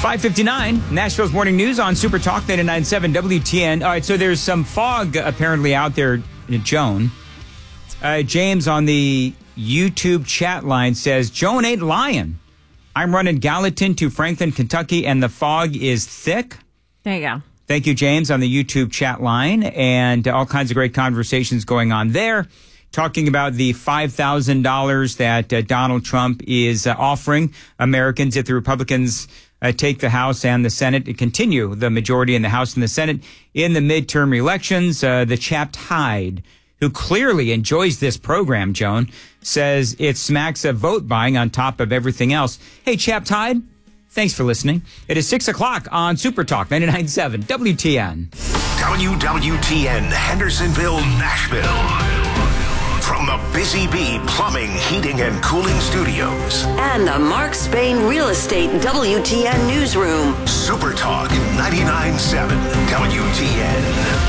5:59, Nashville's Morning News on Super Talk 99.7 WTN. All right, so there's some fog apparently out there, Joan. James on the YouTube chat line says, Joan ain't lying. I'm running Gallatin to Franklin, Kentucky, and the fog is thick. There you go. Thank you, James, on the YouTube chat line, and all kinds of great conversations going on there, talking about the $5,000 that Donald Trump is offering Americans if the Republicans take the House and the Senate to continue the majority in the House and the Senate in the midterm elections. The Chapped Hide, who clearly enjoys this program, Joan, says it smacks of vote buying on top of everything else. Hey, Chapped Hide, thanks for listening. It is 6 o'clock on Super Talk 99.7 WTN. WWTN, Hendersonville, Nashville. From the Busy Bee Plumbing, Heating, and Cooling Studios. And the Mark Spain Real Estate WTN Newsroom. Super Talk 99.7 WTN.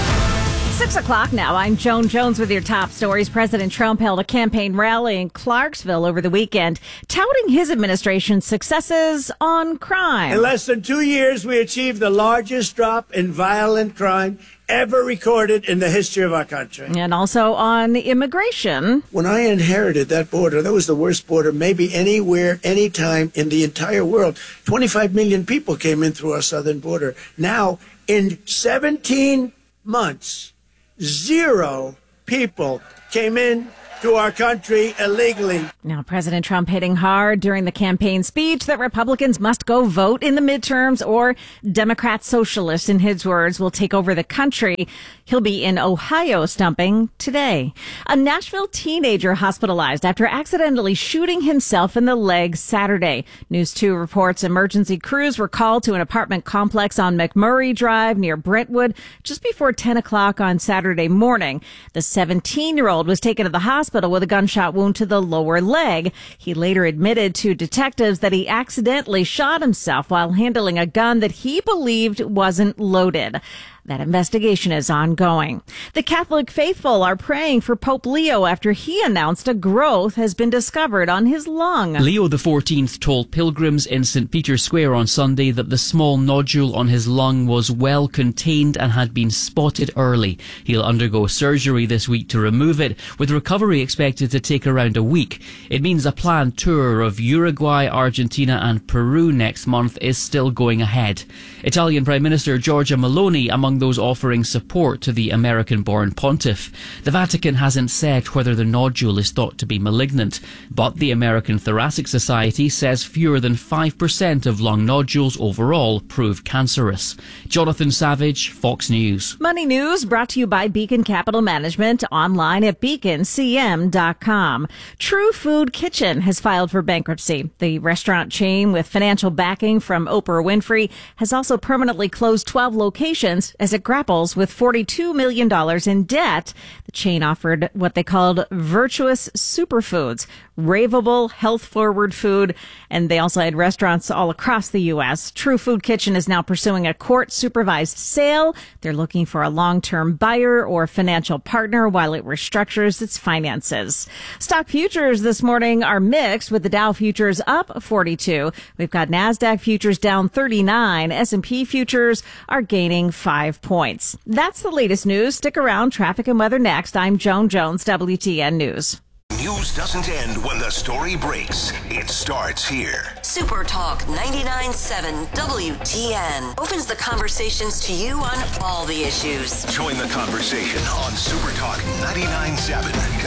6 o'clock now. I'm Joan Jones with your top stories. President Trump held a campaign rally in Clarksville over the weekend, touting his administration's successes on crime. In less than 2 years, we achieved the largest drop in violent crime ever recorded in the history of our country. And also on immigration. When I inherited that border, that was the worst border maybe anywhere, anytime in the entire world. 25 million people came in through our southern border. Now, in 17 months, 0 people came in to our country illegally. Now, President Trump hitting hard during the campaign speech that Republicans must go vote in the midterms or Democrat socialists, in his words, will take over the country. He'll be in Ohio stumping today. A Nashville teenager hospitalized after accidentally shooting himself in the leg Saturday. News 2 reports emergency crews were called to an apartment complex on McMurray Drive near Brentwood just before 10 o'clock on Saturday morning. The 17-year-old was taken to the hospital with a gunshot wound to the lower leg. He later admitted to detectives that he accidentally shot himself while handling a gun that he believed wasn't loaded. That investigation is ongoing. The Catholic faithful are praying for Pope Leo after he announced a growth has been discovered on his lung. Leo XIV told pilgrims in St. Peter's Square on Sunday that the small nodule on his lung was well contained and had been spotted early. He'll undergo surgery this week to remove it, with recovery expected to take around a week. It means a planned tour of Uruguay, Argentina and Peru next month is still going ahead. Italian Prime Minister Giorgia Meloni among those offering support to the American-born pontiff. The Vatican hasn't said whether the nodule is thought to be malignant, but the American Thoracic Society says fewer than 5% of lung nodules overall prove cancerous. Jonathan Savage, Fox News. Money News brought to you by Beacon Capital Management, online at beaconcm.com. True Food Kitchen has filed for bankruptcy. The restaurant chain, with financial backing from Oprah Winfrey, has also permanently closed 12 locations as it grapples with $42 million in debt. The chain offered what they called virtuous superfoods, raveable, health-forward food, and they also had restaurants all across the U.S. True Food Kitchen is now pursuing a court-supervised sale. They're looking for a long-term buyer or financial partner while it restructures its finances. Stock futures this morning are mixed, with the Dow futures up 42. We've got NASDAQ futures down 39. S&P futures are gaining 5 points. That's the latest news. Stick around. Traffic and weather next. I'm Joan Jones, WTN News. News doesn't end when the story breaks. It starts here. Super Talk 99.7 WTN opens the conversations to you on all the issues. Join the conversation on Super Talk 99.7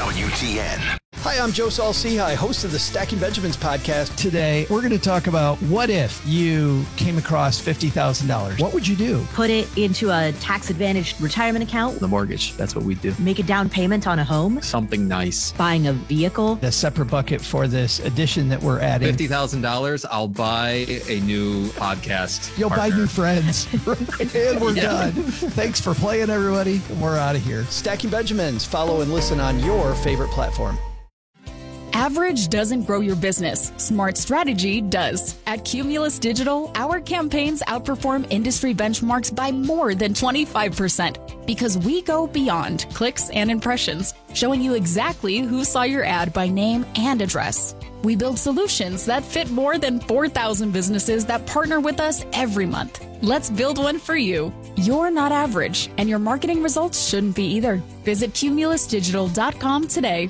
WTN. Hi, I'm Joe Saul-Sehy, host of the Stacking Benjamins podcast. Today, we're going to talk about what if you came across $50,000. What would you do? Put it into a tax-advantaged retirement account. The mortgage, that's what we do. Make a down payment on a home. Something nice. Buying a vehicle. A separate bucket for this addition that we're adding. $50,000, I'll buy a new podcast You'll partner. buy new friends. And we're done. Thanks for playing, everybody. And we're out of here. Stacking Benjamins. Follow and listen on your favorite platform. Average doesn't grow your business. Smart strategy does. At Cumulus Digital, our campaigns outperform industry benchmarks by more than 25% because we go beyond clicks and impressions, showing you exactly who saw your ad by name and address. We build solutions that fit more than 4,000 businesses that partner with us every month. Let's build one for you. You're not average, and your marketing results shouldn't be either. Visit cumulusdigital.com today.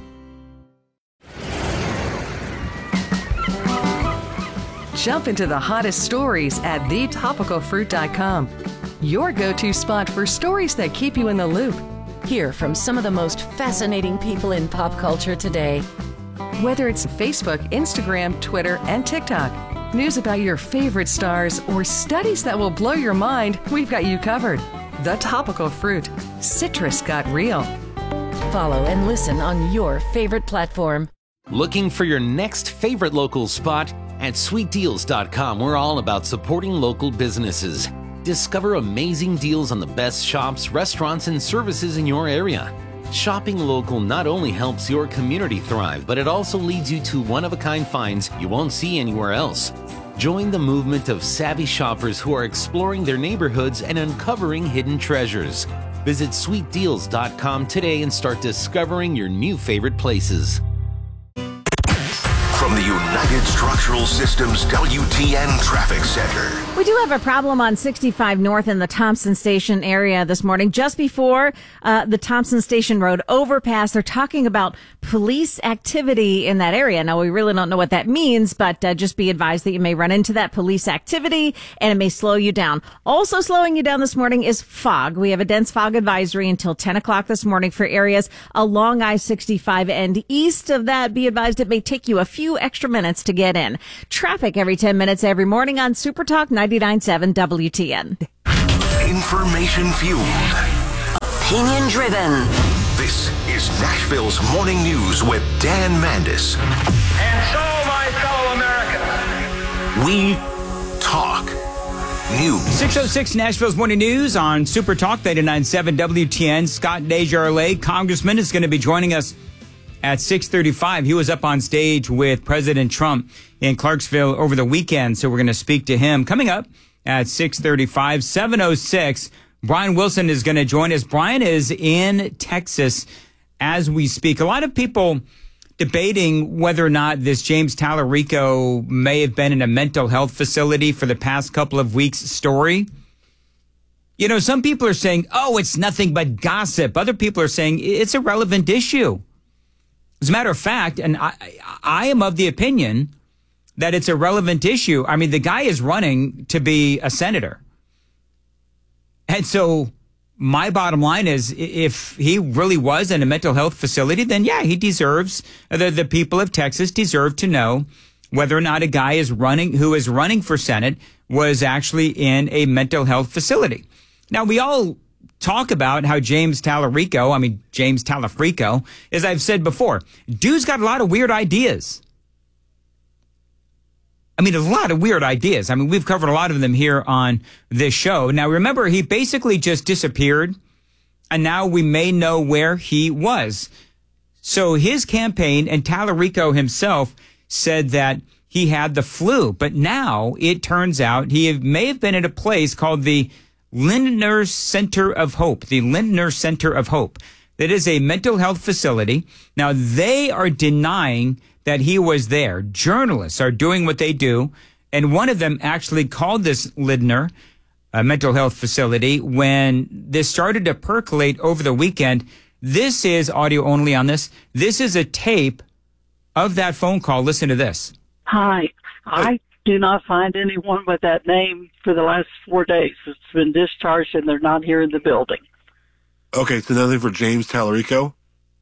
Jump into the hottest stories at thetopicalfruit.com. Your go-to spot for stories that keep you in the loop. Hear from some of the most fascinating people in pop culture today. Whether it's Facebook, Instagram, Twitter, and TikTok, news about your favorite stars, or studies that will blow your mind, we've got you covered. The Topical Fruit. Citrus got real. Follow and listen on your favorite platform. Looking for your next favorite local spot? At sweetdeals.com, we're all about supporting local businesses. Discover amazing deals on the best shops, restaurants, and services in your area. Shopping local not only helps your community thrive, but it also leads you to one-of-a-kind finds you won't see anywhere else. Join the movement of savvy shoppers who are exploring their neighborhoods and uncovering hidden treasures. Visit sweetdeals.com today and start discovering your new favorite places. From the United Structural Systems WTN Traffic Center. We do have a problem on 65 North in the Thompson Station area this morning. Just before the Thompson Station Road overpass, they're talking about police activity in that area. Now, we really don't know what that means, but just be advised that you may run into that police activity and it may slow you down. Also slowing you down this morning is fog. We have a dense fog advisory until 10 o'clock this morning for areas along I-65 and east of that. Be advised it may take you a few extra minutes to get in. Traffic every 10 minutes every morning on Super Talk 99.7 WTN. Information fueled. Opinion driven. This is Nashville's Morning News with Dan Mandis. And so, my fellow Americans, we talk news. 6:06 Nashville's Morning News on Super Talk 99.7 WTN. Scott Desjardins, Congressman, is going to be joining us at 6:35. He was up on stage with President Trump in Clarksville over the weekend, so we're going to speak to him. Coming up at 6:35, 7:06, Brian Wilson is going to join us. Brian is in Texas as we speak. A lot of people debating whether or not this James Tallarico may have been in a mental health facility for the past couple of weeks story. You know, some people are saying, oh, it's nothing but gossip. Other people are saying it's a relevant issue. As a matter of fact, and I am of the opinion that it's a relevant issue. I mean, the guy is running to be a senator. And so my bottom line is if he really was in a mental health facility, then yeah, he deserves, the people of Texas deserve to know whether or not a guy who is running for Senate was actually in a mental health facility. Now, we all talk about how James Tallarico, as I've said before, dude's got a lot of weird ideas. I mean, a lot of weird ideas. I mean, we've covered a lot of them here on this show. Now, remember, he basically just disappeared, and now we may know where he was. So his campaign and Tallarico himself said that he had the flu, but now it turns out he may have been at a place called the Lindner Center of Hope, the Lindner Center of Hope. That is a mental health facility. Now, they are denying that he was there. Journalists are doing what they do, and one of them actually called this Lindner mental health facility when this started to percolate over the weekend. This is audio only on this. This is a tape of that phone call. Listen to this. Hi, I do not find anyone with that name for the last 4 days. It's been discharged and they're not here in the building. Okay, so nothing for James Tallarico?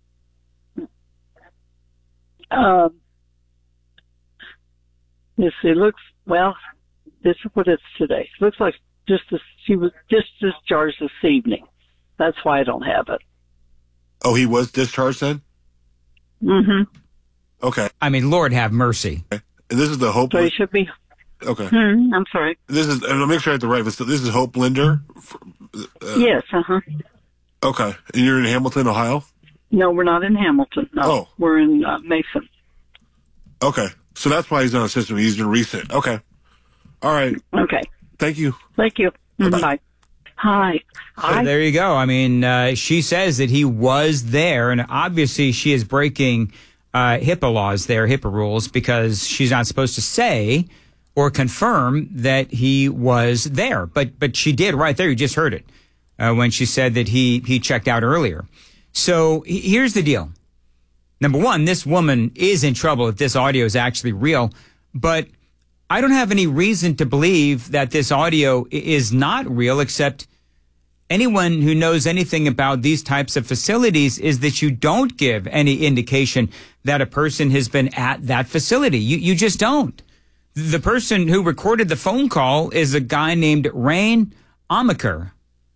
Yes, it looks, well, this is what it's today. It looks like she was just discharged this evening. That's why I don't have it. Oh, he was discharged then? Mm-hmm. Okay. I mean, Lord have mercy. Okay. And this is the Hope. So he should be. Okay. I'm sorry. This is. I'll make sure I have the right. This is Hope Linder. Yes. Uh-huh. Okay. And you're in Hamilton, Ohio? No, we're not in Hamilton. No, oh. We're in Mason. Okay. So that's why he's on the system. He's been recent. Okay. All right. Okay. Thank you. Thank you. Bye. Hi. So there you go. I mean, she says that he was there, and obviously she is breaking HIPAA laws there, HIPAA rules, because she's not supposed to say or confirm that he was there. But she did right there. You just heard it when she said that he checked out earlier. So here's the deal. Number one, this woman is in trouble if this audio is actually real. But I don't have any reason to believe that this audio is not real, except anyone who knows anything about these types of facilities is that you don't give any indication that a person has been at that facility. You just don't. The person who recorded the phone call is a guy named Rain Amaker.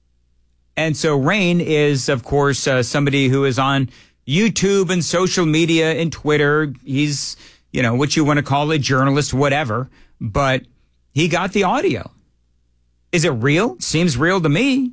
And so Rain is, of course, somebody who is on YouTube and social media and Twitter. He's, what you want to call a journalist, whatever. But he got the audio. Is it real? Seems real to me.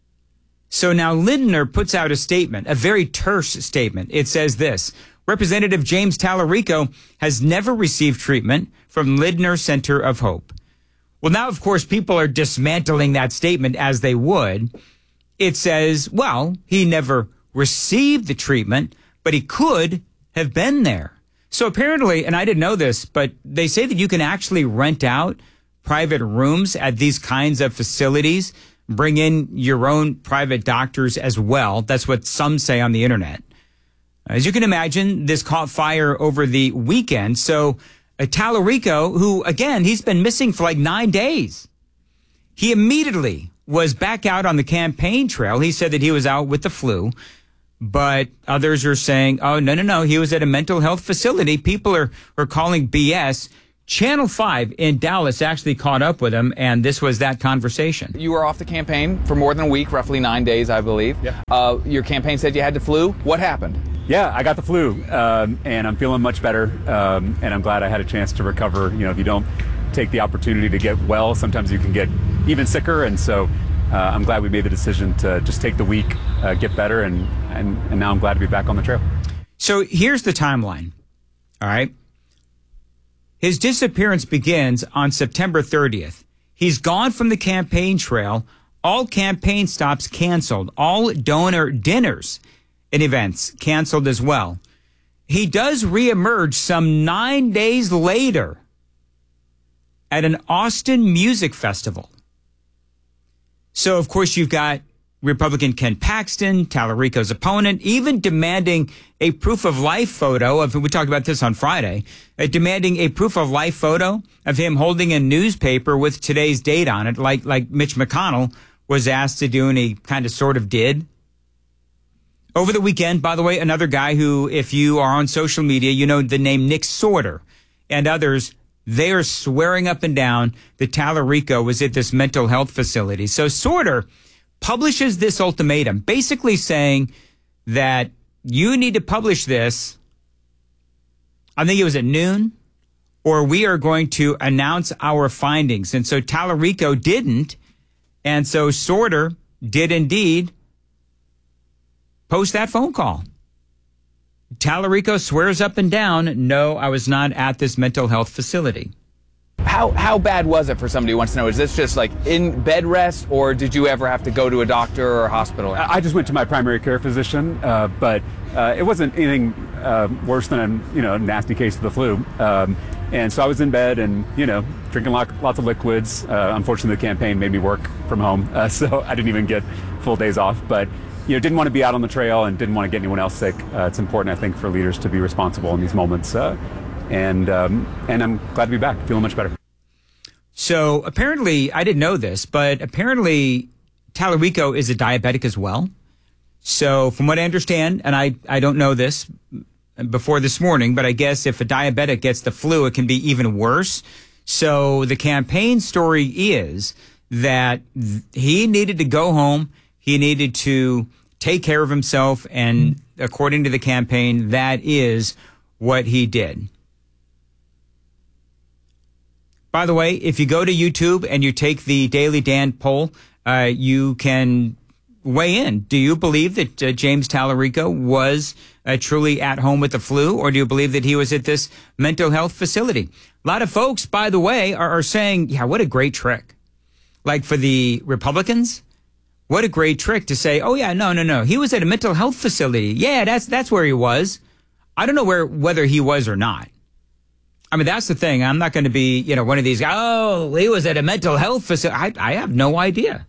So now Lindner puts out a statement, a very terse statement. It says this: Representative James Tallarico has never received treatment from Lindner Center of Hope. Well, now, of course, people are dismantling that statement as they would. It says, well, he never received the treatment, but he could have been there. So apparently, and I didn't know this, but they say that you can actually rent out private rooms at these kinds of facilities, bring in your own private doctors as well. That's what some say on the internet. As you can imagine, this caught fire over the weekend. So Tallarico, who, again, he's been missing for like 9 days. He immediately was back out on the campaign trail. He said that he was out with the flu. But others are saying, oh, no, he was at a mental health facility. People are calling BS. Channel 5 in Dallas actually caught up with him, and this was that conversation. You were off the campaign for more than a week, roughly 9 days, I believe. Yeah. Your campaign said you had the flu. What happened? Yeah, I got the flu, and I'm feeling much better, and I'm glad I had a chance to recover. If you don't take the opportunity to get well, sometimes you can get even sicker, and so I'm glad we made the decision to just take the week, get better, and now I'm glad to be back on the trail. So here's the timeline, all right? His disappearance begins on September 30th. He's gone from the campaign trail. All campaign stops canceled. All donor dinners and events canceled as well. He does reemerge some 9 days later at an Austin music festival. So, of course, you've got Republican Ken Paxton, Tallarico's opponent, even demanding a proof of life photo of, we talked about this on Friday, demanding a proof of life photo of him holding a newspaper with today's date on it, like Mitch McConnell was asked to do and he kind of sort of did. Over the weekend, by the way, another guy who, if you are on social media, you know the name Nick Sorter and others, they are swearing up and down that Tallarico was at this mental health facility. So Sorter publishes this ultimatum, basically saying that you need to publish this, I think it was at noon, or we are going to announce our findings. And so Tallarico didn't, and so Sorter did indeed post that phone call. Tallarico swears up and down, no, I was not at this mental health facility. How bad was it for somebody who wants to know? Is this just like in bed rest, or did you ever have to go to a doctor or a hospital? I just went to my primary care physician, but it wasn't anything worse than a nasty case of the flu. And so I was in bed and, drinking lots of liquids. Unfortunately, the campaign made me work from home, so I didn't even get full days off. But didn't want to be out on the trail and didn't want to get anyone else sick. It's important, I think, for leaders to be responsible in these moments. And I'm glad to be back, feeling much better. So apparently, I didn't know this, but apparently Tallarico is a diabetic as well. So from what I understand, and I don't know this before this morning, but I guess if a diabetic gets the flu, it can be even worse. So the campaign story is that he needed to go home. He needed to take care of himself. And according to the campaign, that is what he did. By the way, if you go to YouTube and you take the Daily Dan poll, you can weigh in. Do you believe that James Tallarico was truly at home with the flu, or do you believe that he was at this mental health facility? A lot of folks, by the way, are saying, yeah, what a great trick. Like for the Republicans, what a great trick to say, oh, yeah, no. He was at a mental health facility. Yeah, that's where he was. I don't know whether he was or not. I mean, that's the thing. I'm not going to be, one of these, he was at a mental health facility. I have no idea.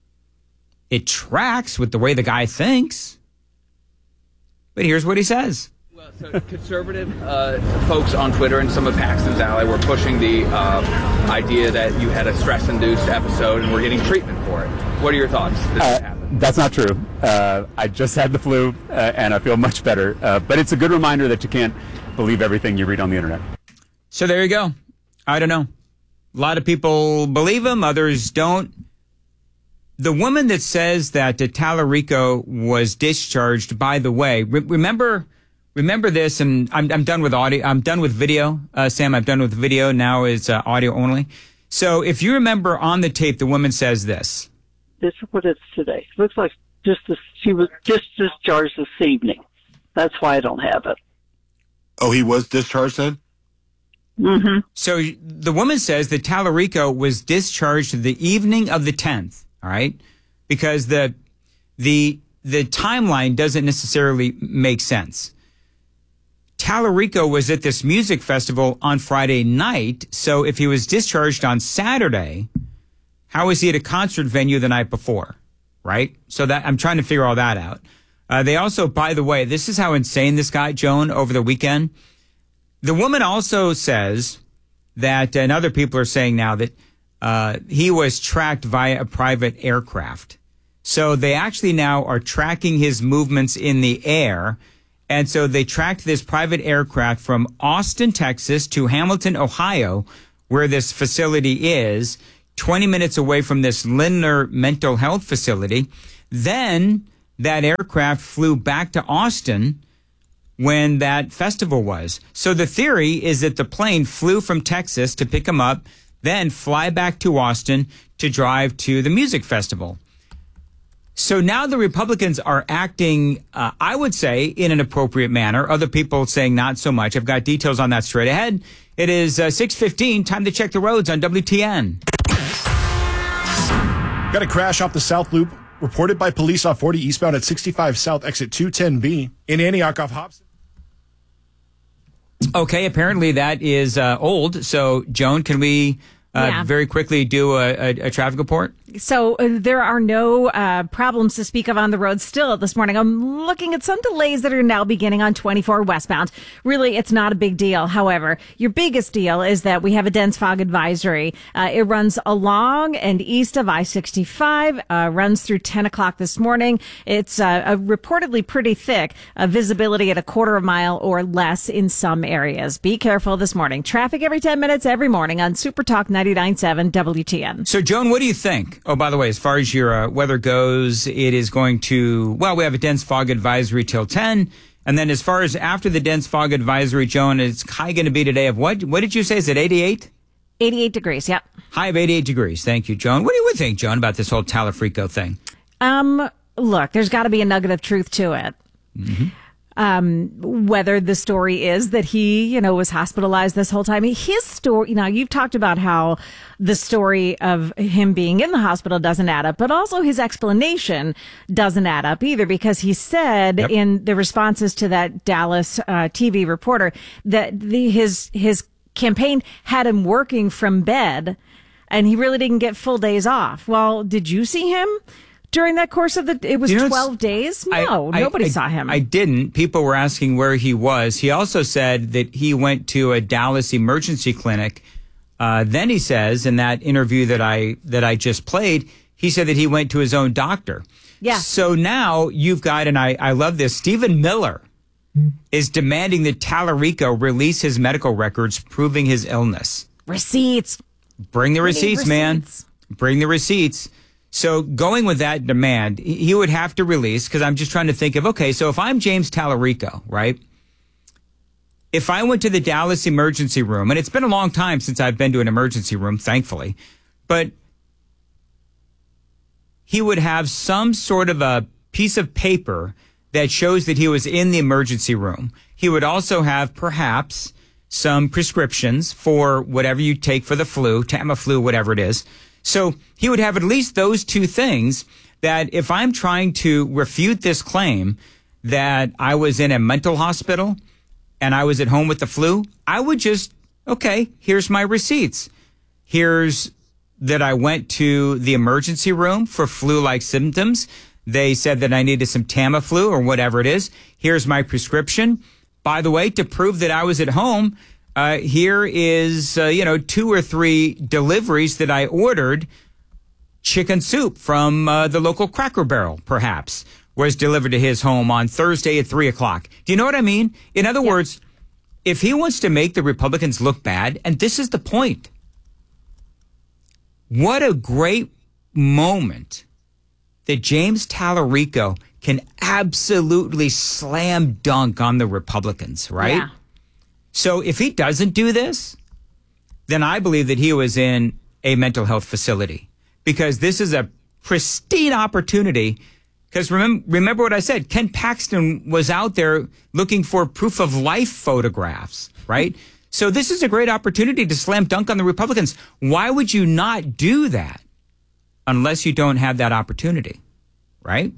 It tracks with the way the guy thinks. But here's what he says. Well, so conservative folks on Twitter and some of Paxton's ally were pushing the idea that you had a stress-induced episode and were getting treatment for it. What are your thoughts? That's not true. I just had the flu, and I feel much better. But it's a good reminder that you can't believe everything you read on the internet. So there you go. I don't know. A lot of people believe him. Others don't. The woman that says that Tallarico was discharged, by the way, remember this, and I'm done with audio. I'm done with video. Sam, I'm done with video. Now it's audio only. So if you remember on the tape, the woman says this. This is what it's today. It looks like she was just discharged this evening. That's why I don't have it. Oh, he was discharged then? Mm-hmm. So the woman says that Tallarico was discharged the evening of the 10th, all right? Because the timeline doesn't necessarily make sense. Tallarico was at this music festival on Friday night, so if he was discharged on Saturday, how was he at a concert venue the night before, right? So that I'm trying to figure all that out. They also, by the way, this is how insane this got, Joan, over the weekend. The woman also says that, and other people are saying now, that he was tracked via a private aircraft. So they actually now are tracking his movements in the air. And so they tracked this private aircraft from Austin, Texas to Hamilton, Ohio, where this facility is, 20 minutes away from this Lindner mental health facility. Then that aircraft flew back to Austin when that festival was. So the theory is that the plane flew from Texas to pick him up, then fly back to Austin to drive to the music festival. So now the Republicans are acting, I would say, in an appropriate manner. Other people saying not so much. I've got details on that straight ahead. It is 6:15. Time to check the roads on WTN. Got a crash off the South Loop reported by police off 40 eastbound at 65 South, exit 210B in Antioch off Hobson. Okay, apparently that is old. So, Joan, can we very quickly do a traffic report? So there are no problems to speak of on the road still this morning. I'm looking at some delays that are now beginning on 24 westbound. Really, it's not a big deal. However, your biggest deal is that we have a dense fog advisory. It runs along and east of I-65, runs through 10 o'clock this morning. It's reportedly pretty thick, visibility at a quarter of a mile or less in some areas. Be careful this morning. Traffic every 10 minutes every morning on Super Talk 99.7 WTN. So, Joan, what do you think? Oh, by the way, as far as your weather goes, it is going to, we have a dense fog advisory till 10. And then as far as after the dense fog advisory, Joan, it's high going to be today of what? What did you say? Is it 88? 88 degrees, yep. High of 88 degrees. Thank you, Joan. What do you think, Joan, about this whole Tallarico thing? Look, there's got to be a nugget of truth to it. Mm-hmm. Whether the story is that he, was hospitalized this whole time. His story, you've talked about how the story of him being in the hospital doesn't add up, but also his explanation doesn't add up either, because he said in the responses to that Dallas TV reporter that his campaign had him working from bed and he really didn't get full days off. Well, did you see him? During that course of it was 12 days? No, nobody saw him. I didn't. People were asking where he was. He also said that he went to a Dallas emergency clinic. Then he says in that interview that I just played, he said that he went to his own doctor. Yeah. So now you've got, and I love this, Stephen Miller is demanding that Tallarico release his medical records proving his illness. Receipts. Bring the receipts, man. Bring the receipts. So going with that demand, he would have to release, because I'm just trying to think of, okay, so if I'm James Tallarico, right? If I went to the Dallas emergency room, and it's been a long time since I've been to an emergency room, thankfully, but he would have some sort of a piece of paper that shows that he was in the emergency room. He would also have perhaps some prescriptions for whatever you take for the flu, Tamiflu, whatever it is. So he would have at least those two things, that if I'm trying to refute this claim that I was in a mental hospital, and I was at home with the flu, I would just, okay, here's my receipts. Here's that I went to the emergency room for flu-like symptoms. They said that I needed some Tamiflu or whatever it is. Here's my prescription. By the way, to prove that I was at home, here is, 2 or 3 deliveries that I ordered. Chicken soup from the local Cracker Barrel, perhaps, was delivered to his home on Thursday at 3 o'clock. Do you know what I mean? In other words, if he wants to make the Republicans look bad, and this is the point, what a great moment that James Tallarico can absolutely slam dunk on the Republicans, right? Yeah. So if he doesn't do this, then I believe that he was in a mental health facility, because this is a pristine opportunity. Because remember what I said, Ken Paxton was out there looking for proof of life photographs, right? So this is a great opportunity to slam dunk on the Republicans. Why would you not do that unless you don't have that opportunity, right?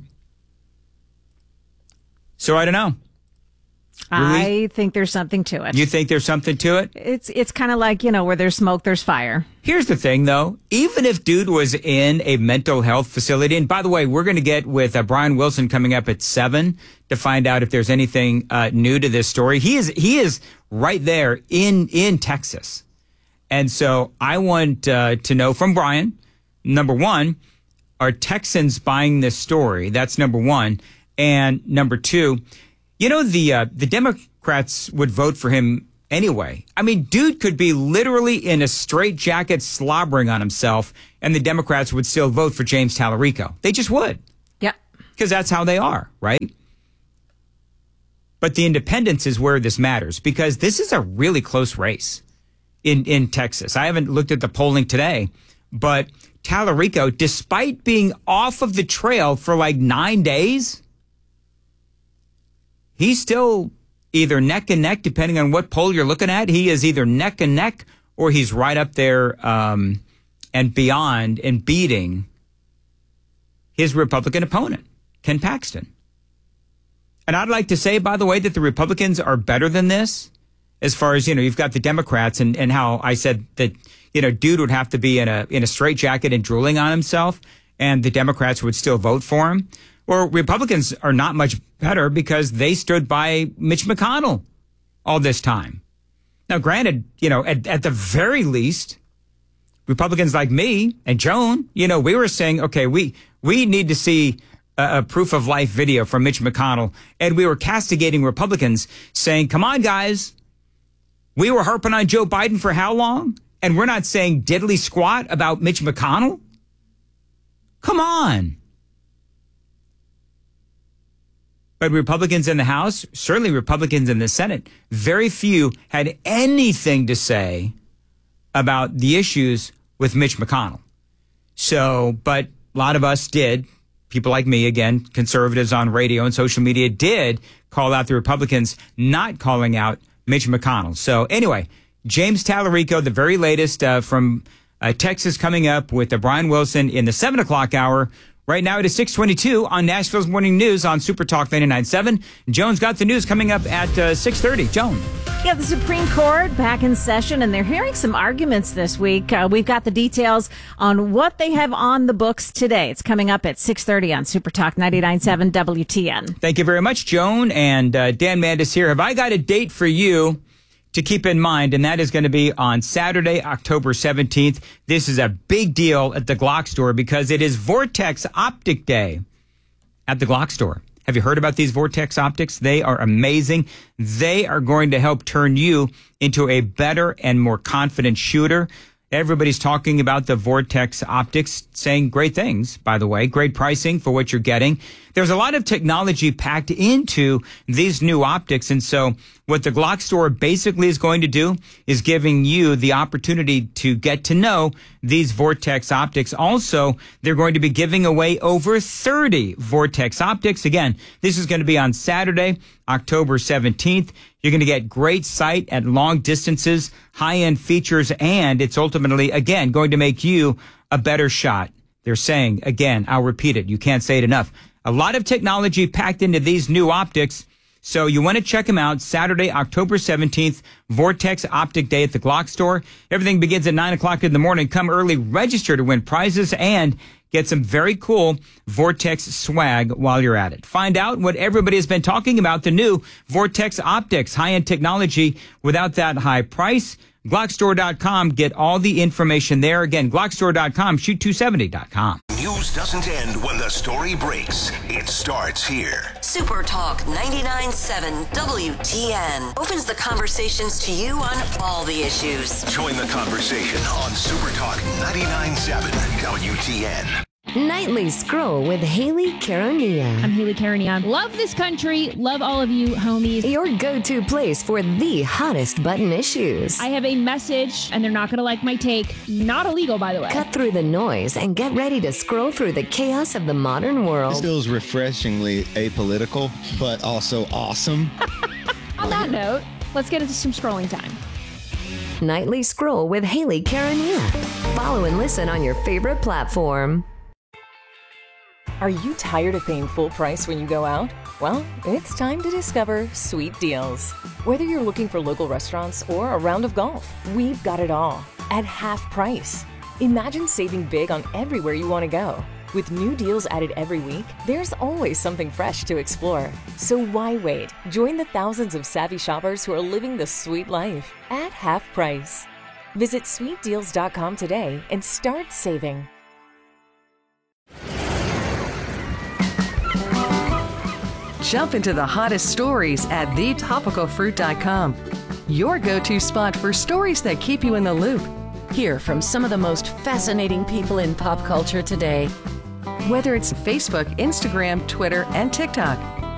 So I don't know. I think there's something to it. You think there's something to it? It's kind of like, where there's smoke, there's fire. Here's the thing, though. Even if dude was in a mental health facility, and by the way, we're going to get with Brian Wilson coming up at 7 to find out if there's anything new to this story. He is right there in Texas. And so I want to know from Brian, number one, are Texans buying this story? That's number one. And number two, the Democrats would vote for him anyway. I mean, dude could be literally in a straitjacket slobbering on himself, and the Democrats would still vote for James Tallarico. They just would. Yep. Because that's how they are, right? But the independents is where this matters, because this is a really close race in Texas. I haven't looked at the polling today, but Tallarico, despite being off of the trail for like 9 days, he's still either neck and neck, depending on what poll you're looking at. He is either neck and neck, or he's right up there and beyond and beating his Republican opponent, Ken Paxton. And I'd like to say, by the way, that the Republicans are better than this, as far as, you've got the Democrats and how I said that, dude would have to be in a straitjacket and drooling on himself, and the Democrats would still vote for him. Or Republicans are not much better because they stood by Mitch McConnell all this time. Now, granted, at the very least, Republicans like me and Joan, we were saying, okay, we need to see a proof of life video from Mitch McConnell. And we were castigating Republicans saying, come on, guys. We were harping on Joe Biden for how long? And we're not saying diddly squat about Mitch McConnell? Come on. But Republicans in the House, certainly Republicans in the Senate, very few had anything to say about the issues with Mitch McConnell. So, but a lot of us did. People like me, again, conservatives on radio and social media, did call out the Republicans not calling out Mitch McConnell. So anyway, James Tallarico, the very latest from Texas, coming up with Brian Wilson in the 7 o'clock hour. Right now it is 6:22 on Nashville's Morning News on Super Talk 99.7. Joan's got the news coming up at 6:30. Joan. Yeah, the Supreme Court back in session, and they're hearing some arguments this week. We've got the details on what they have on the books today. It's coming up at 6:30 on Super Talk 99.7 WTN. Thank you very much, Joan. And Dan Mandis here. Have I got a date for you to keep in mind, and that is going to be on Saturday, October 17th. This is a big deal at the Glock store because it is Vortex Optic Day at the Glock store. Have you heard about these Vortex Optics? They are amazing. They are going to help turn you into a better and more confident shooter. Everybody's talking about the Vortex Optics, saying great things, by the way. Great pricing for what you're getting. There's a lot of technology packed into these new optics. And so what the Glock store basically is going to do is giving you the opportunity to get to know these Vortex Optics. Also, they're going to be giving away over 30 Vortex Optics. Again, this is going to be on Saturday, October 17th. You're going to get great sight at long distances, high-end features, and it's ultimately, again, going to make you a better shot. They're saying, again, I'll repeat it. You can't say it enough. A lot of technology packed into these new optics. So you want to check them out. Saturday, October 17th, Vortex Optic Day at the Glock store. Everything begins at 9 o'clock in the morning. Come early, register to win prizes, and get some very cool Vortex swag while you're at it. Find out what everybody has been talking about, the new Vortex Optics, high-end technology without that high price. Glockstore.com. Get all the information there. Again, Glockstore.com, shoot270.com. News doesn't end when the story breaks. It starts here. Super Talk 99.7 WTN opens the conversations to you on all the issues. Join the conversation on Super Talk 99.7 WTN. Nightly Scroll with Haley Karania. I'm Haley Karania. Love this country. Love all of you, homies. Your go-to place for the hottest button issues. I have a message, and they're not going to like my take. Not illegal, by the way. Cut through the noise and get ready to scroll through the chaos of the modern world. This feels refreshingly apolitical, but also awesome. On that note, let's get into some scrolling time. Nightly Scroll with Haley Karania. Follow and listen on your favorite platform. Are you tired of paying full price when you go out? Well, it's time to discover Sweet Deals. Whether you're looking for local restaurants or a round of golf, we've got it all at half price. Imagine saving big on everywhere you want to go. With new deals added every week, there's always something fresh to explore. So why wait? Join the thousands of savvy shoppers who are living the sweet life at half price. Visit sweetdeals.com today and start saving. Jump into the hottest stories at thetopicalfruit.com. Your go-to spot for stories that keep you in the loop. Hear from some of the most fascinating people in pop culture today. Whether it's Facebook, Instagram, Twitter, and TikTok,